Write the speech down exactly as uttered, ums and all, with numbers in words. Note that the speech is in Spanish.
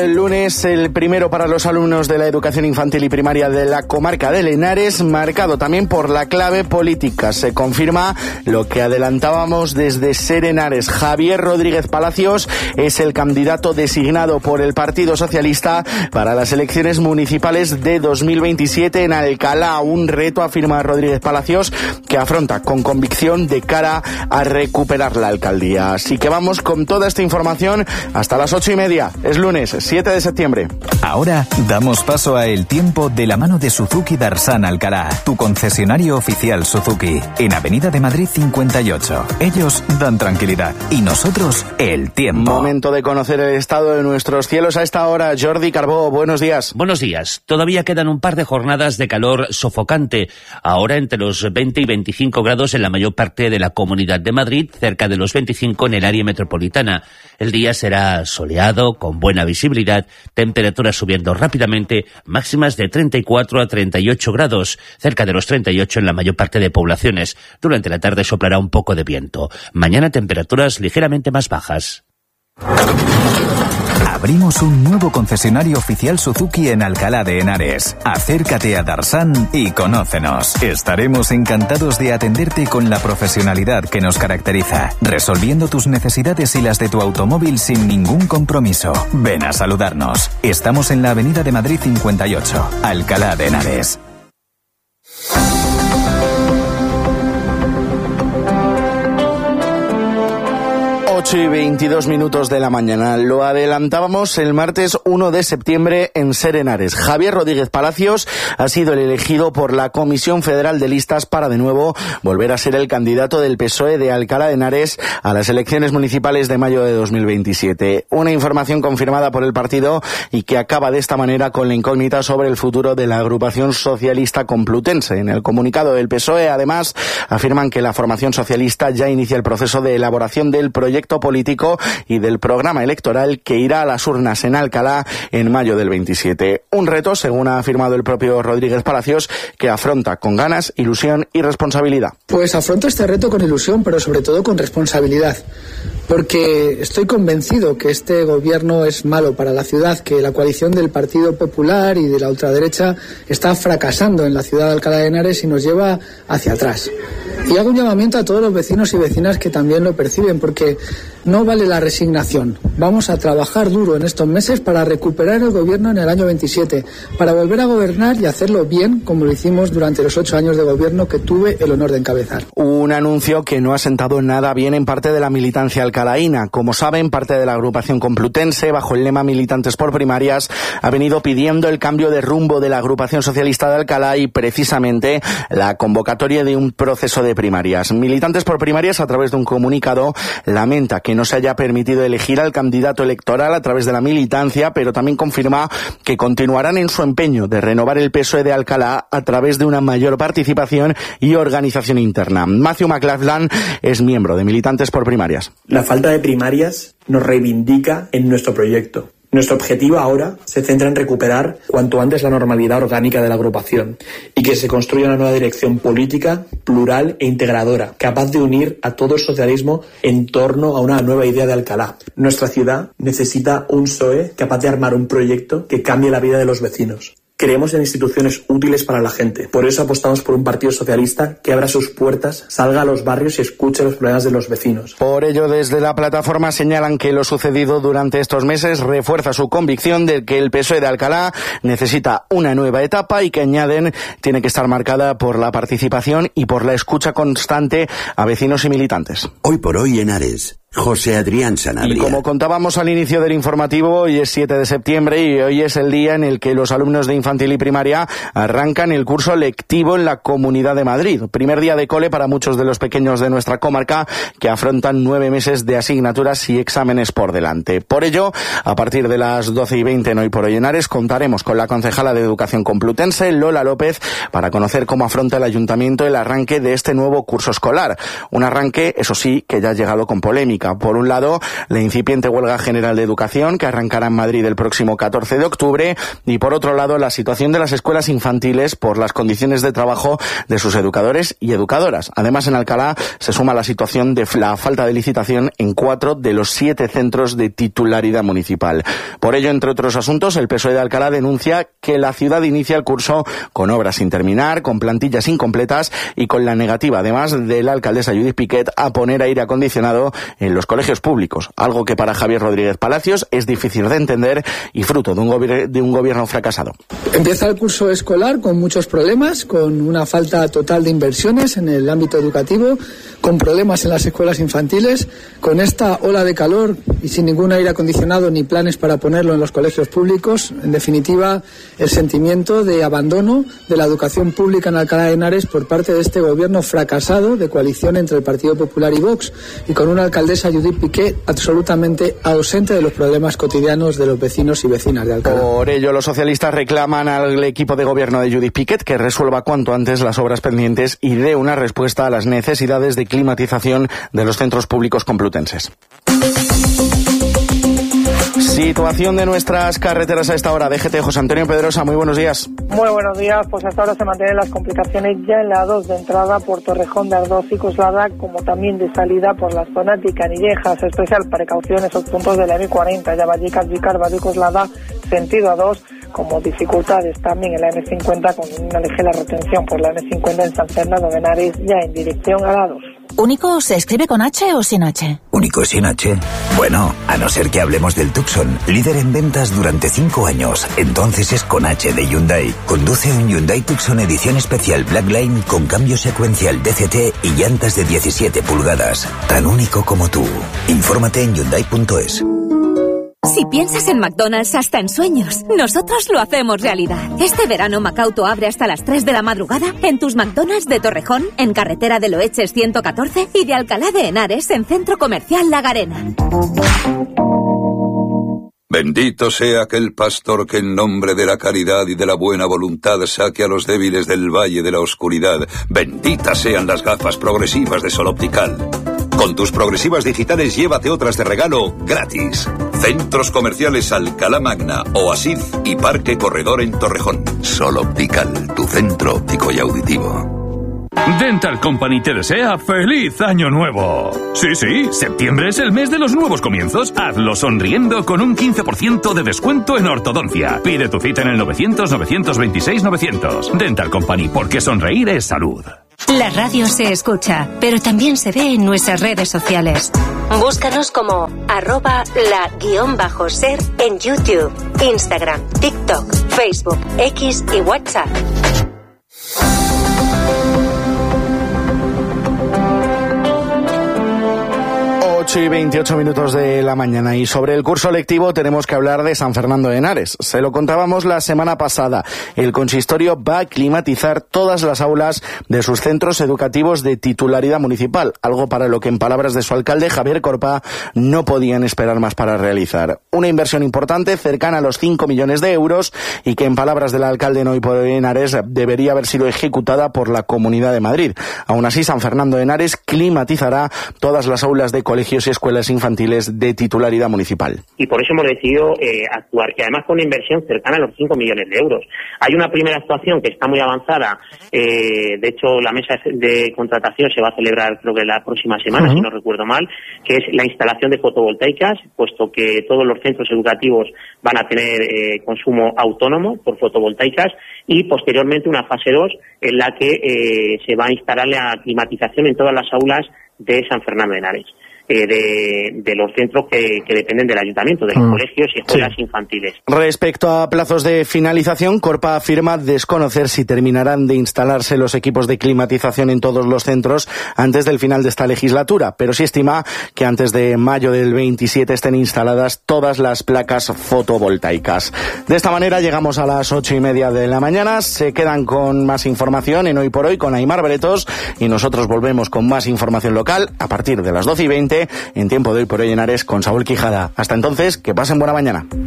El lunes, el primero para los alumnos de la educación infantil y primaria de la comarca de Henares, marcado también por la clave política. Se confirma lo que adelantábamos desde Ser Henares. Javier Rodríguez Palacios es el candidato designado por el Partido Socialista para las elecciones municipales de dos mil veintisiete en Alcalá. Un reto, afirma Rodríguez Palacios, que afronta con convicción de cara a recuperar la alcaldía. Así que vamos con toda esta información hasta las ocho y media. Es lunes, siete de septiembre. Ahora damos paso a El Tiempo de la mano de Suzuki Darsan Alcalá, tu concesionario oficial Suzuki, en Avenida de Madrid cincuenta y ocho. Ellos dan tranquilidad y nosotros el tiempo. Momento de conocer el estado de nuestros cielos a esta hora. Jordi Carbó, buenos días. Buenos días. Todavía quedan un par de jornadas de calor sofocante. Ahora entre los veinte y veinticinco grados en la mayor parte de la Comunidad de Madrid, cerca de los veinticinco en el área metropolitana. El día será soleado, con buena visibilidad, temperaturas subiendo rápidamente, máximas de treinta y cuatro a treinta y ocho grados, cerca de los treinta y ocho en la mayor parte de poblaciones. Durante la tarde soplará un poco de viento. Mañana temperaturas ligeramente más bajas. Abrimos un nuevo concesionario oficial Suzuki en Alcalá de Henares. Acércate a Darsan y conócenos. Estaremos encantados de atenderte con la profesionalidad que nos caracteriza, resolviendo tus necesidades y las de tu automóvil sin ningún compromiso. Ven a saludarnos. Estamos en la Avenida de Madrid cincuenta y ocho, Alcalá de Henares. ocho y veintidós minutos de la mañana. Lo adelantábamos el martes uno de septiembre en Ser Henares. Javier Rodríguez Palacios ha sido el elegido por la Comisión Federal de Listas para de nuevo volver a ser el candidato del P S O E de Alcalá de Henares a las elecciones municipales de mayo de dos mil veintisiete. Una información confirmada por el partido y que acaba de esta manera con la incógnita sobre el futuro de la agrupación socialista complutense. En el comunicado del P S O E, además, afirman que la formación socialista ya inicia el proceso de elaboración del proyecto político y del programa electoral que irá a las urnas en Alcalá en mayo del veintisiete. Un reto, según ha afirmado el propio Rodríguez Palacios, que afronta con ganas, ilusión y responsabilidad. Pues afronto este reto con ilusión, pero sobre todo con responsabilidad, porque estoy convencido que este gobierno es malo para la ciudad, que la coalición del Partido Popular y de la ultraderecha está fracasando en la ciudad de Alcalá de Henares y nos lleva hacia atrás. Y hago un llamamiento a todos los vecinos y vecinas que también lo perciben, porque no vale la resignación. Vamos a trabajar duro en estos meses para recuperar el gobierno en el año veintisiete, para volver a gobernar y hacerlo bien, como lo hicimos durante los ocho años de gobierno que tuve el honor de encabezar. Un anuncio que no ha sentado nada bien en parte de la militancia alcalaína. Como saben, parte de la agrupación complutense, bajo el lema Militantes por Primarias, ha venido pidiendo el cambio de rumbo de la agrupación socialista de Alcalá y precisamente la convocatoria de un proceso de primarias. Militantes por Primarias, a través de un comunicado, lamenta que no se haya permitido elegir al candidato electoral a través de la militancia, pero también confirma que continuarán en su empeño de renovar el P S O E de Alcalá a través de una mayor participación y organización interna. Matthew McLachlan es miembro de Militantes por Primarias. La falta de primarias nos reivindica en nuestro proyecto. Nuestro objetivo ahora se centra en recuperar cuanto antes la normalidad orgánica de la agrupación y que se construya una nueva dirección política, plural e integradora, capaz de unir a todo el socialismo en torno a una nueva idea de Alcalá. Nuestra ciudad necesita un P S O E capaz de armar un proyecto que cambie la vida de los vecinos. Creemos en instituciones útiles para la gente. Por eso apostamos por un partido socialista que abra sus puertas, salga a los barrios y escuche los problemas de los vecinos. Por ello, desde la plataforma señalan que lo sucedido durante estos meses refuerza su convicción de que el P S O E de Alcalá necesita una nueva etapa y que, añaden, tiene que estar marcada por la participación y por la escucha constante a vecinos y militantes. Hoy por hoy en Henares. José Adrián Sanabria. Y como contábamos al inicio del informativo, hoy es siete de septiembre y hoy es el día en el que los alumnos de infantil y primaria arrancan el curso lectivo en la Comunidad de Madrid. Primer día de cole para muchos de los pequeños de nuestra comarca que afrontan nueve meses de asignaturas y exámenes por delante. Por ello, a partir de las doce y veinte en Hoy por Hoy en Henares, contaremos con la concejala de Educación complutense, Lola López, para conocer cómo afronta el ayuntamiento el arranque de este nuevo curso escolar. Un arranque, eso sí, que ya ha llegado con polémica. económica. Por un lado, la incipiente huelga general de educación que arrancará en Madrid el próximo catorce de octubre y por otro lado, la situación de las escuelas infantiles por las condiciones de trabajo de sus educadores y educadoras. Además, en Alcalá se suma la situación de la falta de licitación en cuatro de los siete centros de titularidad municipal. Por ello, entre otros asuntos, el P S O E de Alcalá denuncia que la ciudad inicia el curso con obras sin terminar, con plantillas incompletas y con la negativa, además de la alcaldesa Judith Piquet, a poner aire acondicionado en los colegios públicos, algo que para Javier Rodríguez Palacios es difícil de entender y fruto de un, gobi- de un gobierno fracasado. Empieza el curso escolar con muchos problemas, con una falta total de inversiones en el ámbito educativo, con problemas en las escuelas infantiles, con esta ola de calor y sin ningún aire acondicionado ni planes para ponerlo en los colegios públicos. En definitiva, el sentimiento de abandono de la educación pública en Alcalá de Henares por parte de este gobierno fracasado de coalición entre el Partido Popular y Vox, y con una alcaldesa, Judith Piquet, absolutamente ausente de los problemas cotidianos de los vecinos y vecinas de Alcalá. Por ello, los socialistas reclaman al equipo de gobierno de Judith Piquet que resuelva cuanto antes las obras pendientes y dé una respuesta a las necesidades de climatización de los centros públicos complutenses. Situación de nuestras carreteras a esta hora. D G T, José Antonio Pedrosa, muy buenos días. Muy buenos días, pues hasta ahora se mantienen las complicaciones ya en la A dos de entrada por Torrejón de Ardoz y Coslada, como también de salida por las zonas de Canillejas. Especial precaución en esos puntos de la M cuarenta, ya Vallecas, Vicarba y Coslada, sentido A dos, como dificultades también en la M cincuenta con una ligera retención por la M cincuenta en San Fernando de Henares, ya en dirección a la A dos. ¿Único se escribe con H o sin H? ¿Único sin H? Bueno, a no ser que hablemos del Tucson, líder en ventas durante cinco años. Entonces es con H de Hyundai. Conduce un Hyundai Tucson edición especial Blackline con cambio secuencial D C T y llantas de diecisiete pulgadas. Tan único como tú. Infórmate en Hyundai punto es. Si piensas en McDonald's hasta en sueños, nosotros lo hacemos realidad. Este verano Macauto abre hasta las tres de la madrugada en tus McDonald's de Torrejón, en carretera de Loeches ciento catorce y de Alcalá de Henares en Centro Comercial La Garena. Bendito sea aquel pastor que en nombre de la caridad y de la buena voluntad saque a los débiles del valle de la oscuridad. Benditas sean las gafas progresivas de Sol Optical. Con tus progresivas digitales llévate otras de regalo gratis. Centros comerciales Alcalá Magna, Oasis y Parque Corredor en Torrejón. Sol Optical, tu centro óptico y auditivo. Dental Company te desea ¡feliz año nuevo! Sí, sí, septiembre es el mes de los nuevos comienzos. Hazlo sonriendo con un quince por ciento de descuento en ortodoncia. Pide tu cita en el novecientos, novecientos veintiséis, novecientos. Dental Company, porque sonreír es salud. La radio se escucha, pero también se ve en nuestras redes sociales. Búscanos como arroba la guión bajo ser en YouTube, Instagram, TikTok, Facebook, X y WhatsApp. ocho y veintiocho minutos de la mañana, y sobre el curso lectivo tenemos que hablar de San Fernando de Henares. Se lo contábamos la semana pasada. El consistorio va a climatizar todas las aulas de sus centros educativos de titularidad municipal, algo para lo que, en palabras de su alcalde Javier Corpa, no podían esperar más para realizar. Una inversión importante, cercana a los cinco millones de euros, y que, en palabras del alcalde Noy por Henares, debería haber sido ejecutada por la Comunidad de Madrid. Aún así, San Fernando de Henares climatizará todas las aulas de colegios y escuelas infantiles de titularidad municipal. Y por eso hemos decidido eh, actuar, y además con una inversión cercana a los cinco millones de euros. Hay una primera actuación que está muy avanzada, eh, de hecho la mesa de contratación se va a celebrar creo que la próxima semana, uh-huh. si no recuerdo mal, que es la instalación de fotovoltaicas, puesto que todos los centros educativos van a tener eh, consumo autónomo por fotovoltaicas, y posteriormente una fase dos en la que eh, se va a instalar la climatización en todas las aulas de San Fernando de Henares. Eh, de, de los centros que, que dependen del ayuntamiento, de los mm. colegios y escuelas sí. infantiles. Respecto a plazos de finalización, Corpa afirma desconocer si terminarán de instalarse los equipos de climatización en todos los centros antes del final de esta legislatura, pero sí estima que antes de mayo del veintisiete estén instaladas todas las placas fotovoltaicas. De esta manera llegamos a las ocho y media de la mañana. Se quedan con más información en Hoy por Hoy con Aimar Bretos, y nosotros volvemos con más información local a partir de las doce y veinte en Tiempo de Hoy por Hoy en Henares con Saúl Quijada. Hasta entonces, que pasen buena mañana.